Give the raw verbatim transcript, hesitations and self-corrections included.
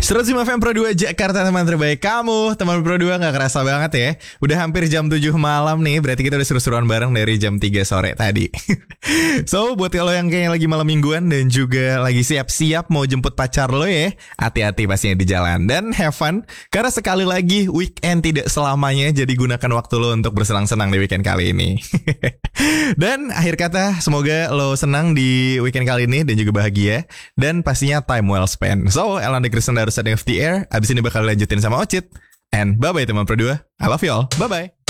seratus lima F M Pro dua Jakarta, teman terbaik kamu. Teman Pro dua gak kerasa banget ya. Udah hampir jam tujuh malam nih. Berarti kita udah seru-seruan bareng dari jam tiga sore tadi. So, buat lo yang kayaknya lagi malam mingguan dan juga lagi siap-siap mau jemput pacar lo ya, hati-hati pastinya di jalan. Dan have fun, karena sekali lagi weekend tidak selamanya. Jadi gunakan waktu lo untuk bersenang-senang di weekend kali ini. Dan akhir kata, semoga lo senang di weekend kali ini dan juga bahagia. Dan pastinya time well spent. So, Elanda Kristen harus setting of the air. Abis ini bakal lanjutin sama Ocit. And bye-bye teman Pro dua. I love you all. Bye-bye.